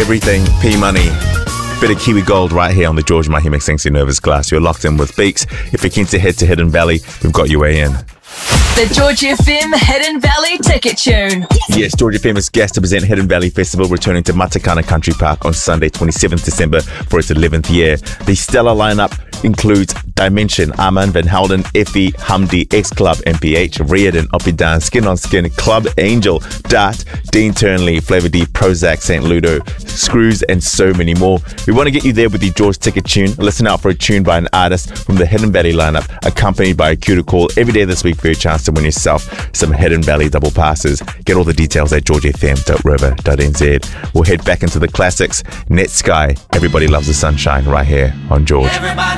everything P-Money. Bit of Kiwi Gold right here on the George Mahi Mixing Nervous Glass. You're locked in with Beaks. If you're keen to head to Hidden Valley, we've got you way in. The George FM Hidden Valley Ticket Tune. Yes, George FM is guest to present Hidden Valley Festival, returning to Matakana Country Park on Sunday, 27th December for its 11th year. The stellar lineup includes Dimension, Armand Van Helden, Effie, Hamdi, X-Club, MPH, Riordan, Opidan, Skin on Skin, Club Angel, Dart, Dean Turnley, Flavor D, Prozac, St. Ludo, Screws, and so many more. We want to get you there with the George Ticket Tune. Listen out for a tune by an artist from the Hidden Valley lineup, accompanied by a cue to call every day this week for your chance to win yourself some Hidden Valley double passes. Get all the details at georgefm.river.nz. We'll head back into the classics. Netsky, Everybody Loves the Sunshine, right here on George.